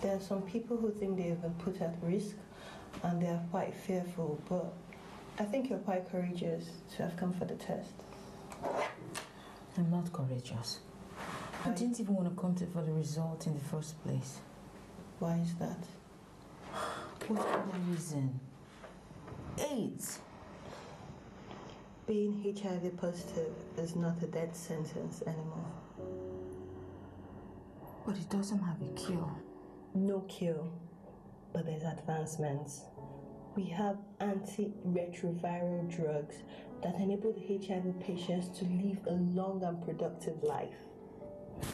There are some people who think they have been put at risk and they are quite fearful, but I think you're quite courageous to have come for the test. I'm not courageous. I didn't even want to come for the result in the first place. Why is that? What other reason? AIDS. Being HIV positive is not a death sentence anymore. But it doesn't have a cure. No cure, but there's advancements. We have antiretroviral drugs that enable the HIV patients to live a long and productive life.